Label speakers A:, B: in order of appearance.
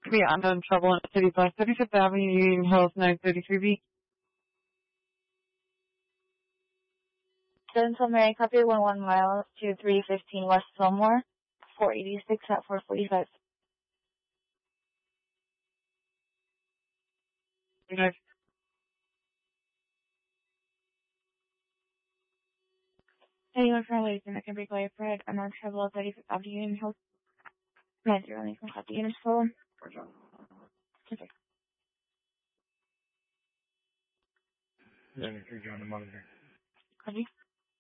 A: be unknown trouble in City Bus, 35th Avenue, Union Hills, 933B.
B: Dental Mary, copy 11 miles to 315 West Fillmore, 486 at 445.
A: Good night.
B: Hey, you're friendly, and I can be quiet, Fred. I'm on travel at 35th Avenue, Union Hills. 909, can copy unit phone. Okay.
C: 93 John, the monitor.
B: Copy.